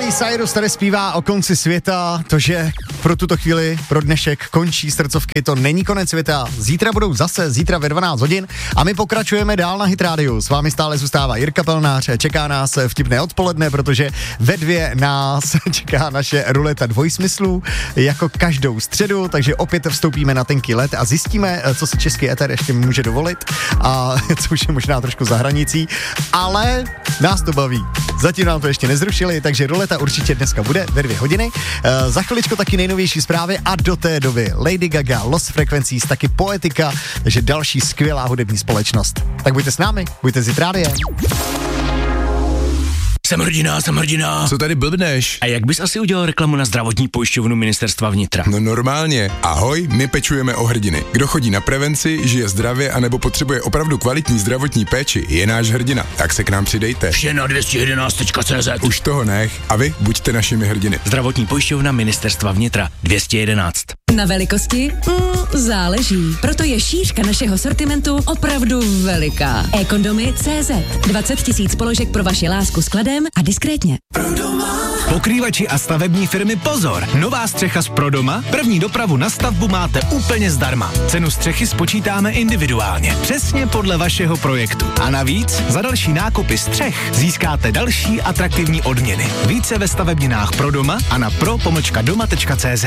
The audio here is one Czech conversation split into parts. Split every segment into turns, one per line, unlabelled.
Miley Cyrus tady zpívá o konci světa, to, že pro tuto chvíli, pro dnešek končí srdcovky, to není konec světa. Zítra budou zítra ve 12 hodin a my pokračujeme dál na Hit Radio. S vámi stále zůstává Jirka Pelnář, čeká nás vtipné odpoledne, protože ve 2 nás čeká naše ruleta dvojsmyslů, jako každou středu, takže opět vstoupíme na tenký led a zjistíme, co si český éter ještě může dovolit a co už je možná trošku za hranicí, ale nás to baví. Zatím nám to ještě nezrušili, takže ruleta určitě dneska bude ve 2 hodiny. Za chviličku taky nejnovější zprávy a do té doby Lady Gaga, Lost Frequencies, taky Poetika, takže další skvělá hudební společnost. Tak buďte s námi, buďte s Hit Rádiem.
Jsem hrdina.
Co tady blbneš?
A jak bys asi udělal reklamu na zdravotní pojišťovnu Ministerstva vnitra?
No normálně. Ahoj, my pečujeme o hrdiny. Kdo chodí na prevenci, žije zdravě anebo potřebuje opravdu kvalitní zdravotní péči, je náš hrdina. Tak se k nám přidejte.
Vše na 211.cz.
Už toho nech. A vy buďte našimi hrdiny.
Zdravotní pojišťovna Ministerstva vnitra 211.
Na velikosti? Záleží. Proto je šířka našeho sortimentu opravdu veliká. eCondomy.cz 20 000 položek pro vaši lásku s kladem a diskrétně.
Pokrývači a stavební firmy pozor! Nová střecha z Prodoma? První dopravu na stavbu máte úplně zdarma. Cenu střechy spočítáme individuálně, přesně podle vašeho projektu. A navíc za další nákupy střech získáte další atraktivní odměny. Více ve stavebninách Prodoma a na pro-doma.cz.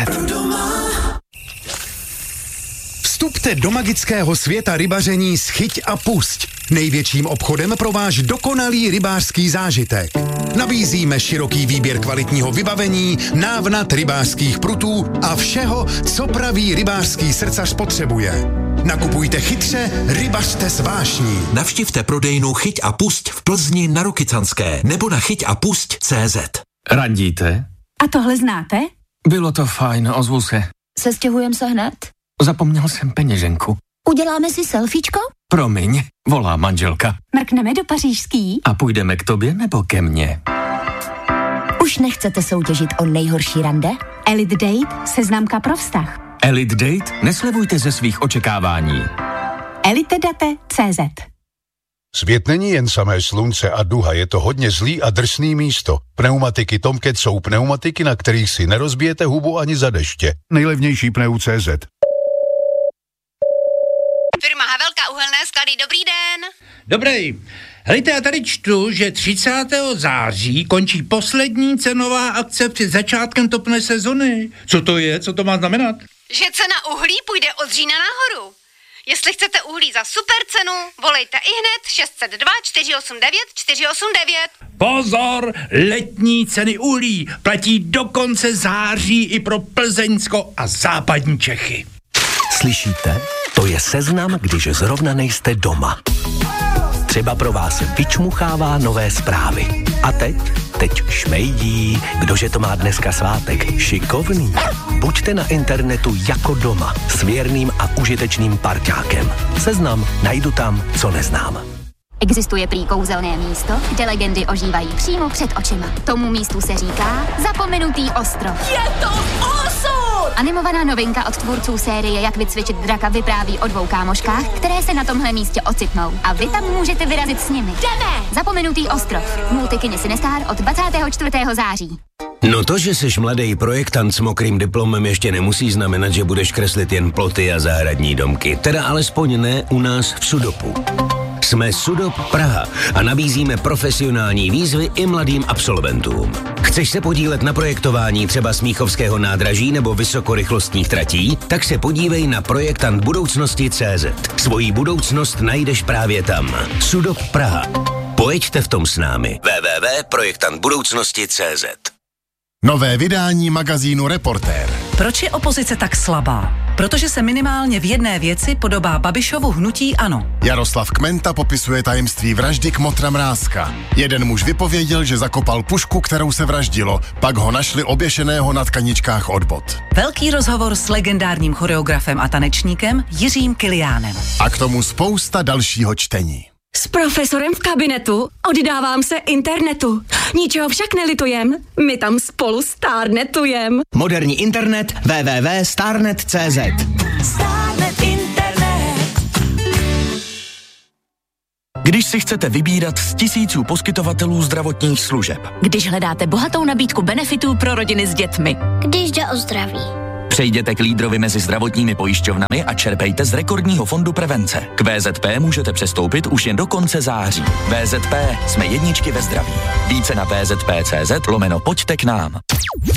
Vstupte do magického světa rybaření s Chyť a Pusť. Největším obchodem pro váš dokonalý rybářský zážitek. Nabízíme široký výběr kvalitního vybavení, návnat rybářských prutů a všeho, co pravý rybářský srdcař potřebuje. Nakupujte chytře, rybařte s vášní.
Navštivte prodejnu Chyť a Pusť v Plzni na Rokycanské nebo na chyťapusť.cz.
Randíte?
A tohle znáte?
Bylo to fajn, ozvu se.
Sestěhujeme se hned?
Zapomněl jsem peněženku.
Uděláme si selfiečko?
Promiň, volá manželka.
Mrkneme do pařížský?
A půjdeme k tobě nebo ke mně?
Už nechcete soutěžit o nejhorší rande? Elite Date, seznamka pro vztah.
Elite Date? Neslevujte ze svých očekávání.
elitedate.cz.
Svět není jen samé slunce a duha, je to hodně zlý a drsný místo. Pneumatiky Tomcat jsou pneumatiky, na kterých si nerozbijete hubu ani za deště. Nejlevnější pneu.cz.
Firma Havelka uhelné sklady, dobrý den.
Dobrý. Hejte, já tady čtu, že 30. září končí poslední cenová akce před začátkem topné sezony. Co to je? Co to má znamenat?
Že cena uhlí půjde od října nahoru. Jestli chcete uhlí za super cenu, volejte ihned 602 489 489.
Pozor, letní ceny uhlí platí do konce září i pro Plzeňsko a západní Čechy.
Slyšíte? To je seznam, když zrovna nejste doma. Třeba pro vás vyčmuchává nové zprávy. A teď šmejdí, kdože to má dneska svátek. Šikovný. Buďte na internetu jako doma, s věrným a užitečným parťákem. Seznam najdu tam, co neznám.
Existuje prý kouzelné místo, kde legendy ožívají přímo před očima. Tomu místu se říká Zapomenutý ostrov.
Je to osud!
Animovaná novinka od tvůrců série Jak vycvičit draka vypráví o 2 kámoškách, které se na tomhle místě ocitnou. A vy tam můžete vyrazit s nimi.
Jdeme!
Zapomenutý ostrov. V multikině Sinestar od 24. září.
No to, že jsi mladý projektant s mokrým diplomem, ještě nemusí znamenat, že budeš kreslit jen ploty a zahradní domky. Teda alespoň ne u nás v Sudopu. Jsme Sudop Praha a nabízíme profesionální výzvy i mladým absolventům. Chceš se podílet na projektování třeba Smíchovského nádraží nebo vysokorychlostních tratí? Tak se podívej na projektantbudoucnosti.cz. Svoji budoucnost najdeš právě tam. Sudop Praha. Pojďte v tom s námi. www.projektantbudoucnosti.cz.
Nové vydání magazínu Reportér.
Proč je opozice tak slabá? Protože se minimálně v jedné věci podobá Babišovu hnutí ANO.
Jaroslav Kmenta popisuje tajemství vraždy Kmotra Mrázka. Jeden muž vypověděl, že zakopal pušku, kterou se vraždilo, pak ho našli oběšeného na tkaničkách od bot.
Velký rozhovor s legendárním choreografem a tanečníkem Jiřím Kiliánem.
A k tomu spousta dalšího čtení.
S profesorem v kabinetu oddávám se internetu. Ničeho však nelitujem, my tam spolu starnetujem.
Moderní internet www.starnet.cz.
Starnet internet.
Když si chcete vybírat z tisíců poskytovatelů zdravotních služeb.
Když hledáte bohatou nabídku benefitů pro rodiny s dětmi.
Když jde o zdraví.
Přejděte k lídrovi mezi zdravotními pojišťovnami a čerpejte z rekordního fondu prevence. K VZP můžete přestoupit už jen do konce září. VZP, jsme jedničky ve zdraví. Více na vzp.cz/pojďte k nám.